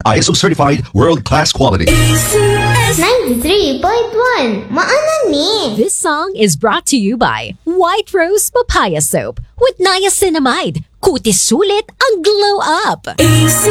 ISO certified world-class quality. 93.1 Maanan ni. This song is brought to you by White Rose Papaya Soap with niacinamide. Kutis sulit ang glow up.